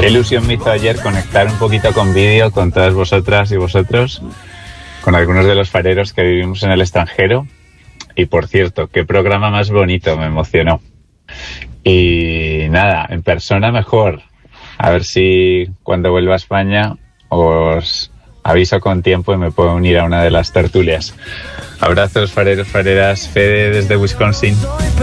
ilusión me hizo ayer conectar un poquito con vídeo con todas vosotras y vosotros, con algunos de los fareros que vivimos en el extranjero. Y por cierto, qué programa más bonito, me emocionó. Y nada, en persona mejor. A ver si cuando vuelva a España os aviso con tiempo y me puedo unir a una de las tertulias. Abrazos, fareros, fareras. Fede desde Wisconsin.